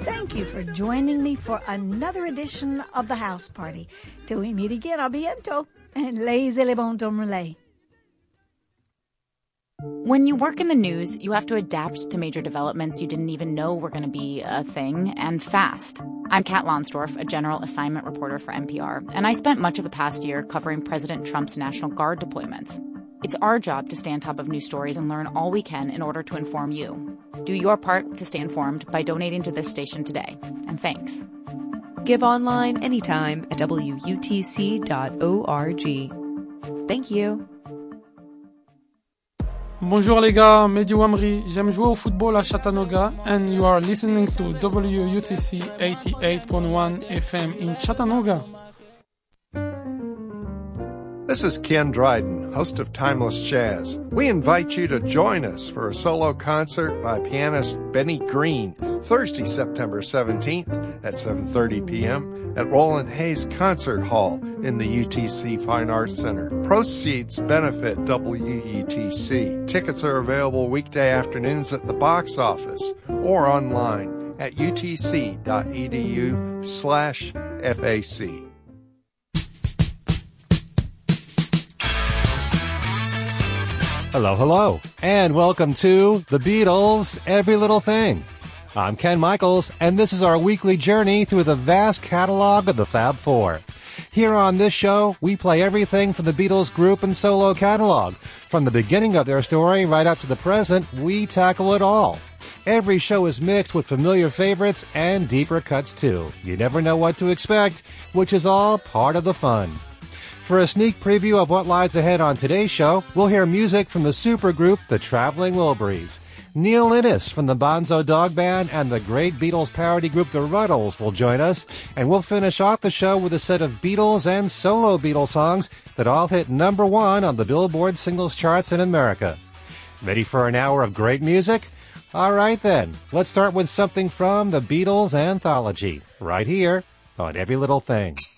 Thank you for joining me for another edition of The House Party. Till we meet again, a bientôt, and laissez les bons temps relais. When you work in the news, you have to adapt to major developments you didn't even know were going to be a thing, and fast. I'm Kat Lonsdorf, a general assignment reporter for NPR, and I spent much of the past year covering President Trump's National Guard deployments. It's our job to stay on top of news stories and learn all we can in order to inform you. Do your part to stay informed by donating to this station today. And thanks. Give online anytime at WUTC.org. Thank you. Bonjour les gars, Mehdi Ouamri. J'aime jouer au football à Chattanooga, and you are listening to WUTC 88.1 FM in Chattanooga. This is Ken Dryden, host of Timeless Jazz. We invite you to join us for a solo concert by pianist Benny Green, Thursday, September 17th at 7:30 p.m. at Roland Hayes Concert Hall in the UTC Fine Arts Center. Proceeds benefit WUTC. Tickets are available weekday afternoons at the box office or online at utc.edu/FAC. Hello, hello, and welcome to The Beatles, Every Little Thing. I'm Ken Michaels, and this is our weekly journey through the vast catalog of the Fab Four. Here on this show, we play everything from the Beatles group and solo catalog. From the beginning of their story right up to the present, we tackle it all. Every show is mixed with familiar favorites and deeper cuts, too. You never know what to expect, which is all part of the fun. For a sneak preview of what lies ahead on today's show, we'll hear music from the supergroup The Traveling Wilburys. Neil Innes from the Bonzo Dog Band and the great Beatles parody group The Ruddles will join us, and we'll finish off the show with a set of Beatles and solo Beatles songs that all hit number one on the Billboard singles charts in America. Ready for an hour of great music? All right then, let's start with something from the Beatles anthology, right here on Every Little Thing.